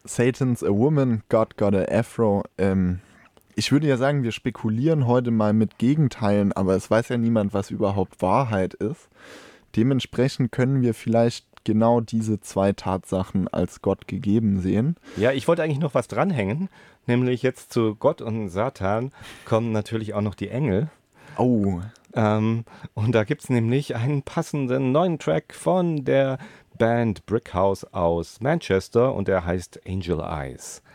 Satan's a Woman, God Got a Afro. Ich würde ja sagen, wir spekulieren heute mal mit Gegenteilen, aber es weiß ja niemand, was überhaupt Wahrheit ist. Dementsprechend können wir vielleicht genau diese zwei Tatsachen als Gott gegeben sehen. Ja, ich wollte eigentlich noch was dranhängen, nämlich jetzt zu Gott und Satan kommen natürlich auch noch die Engel. Oh, Und da gibt es nämlich einen passenden neuen Track von der Band Brickhouse aus Manchester und der heißt Angel Eyes.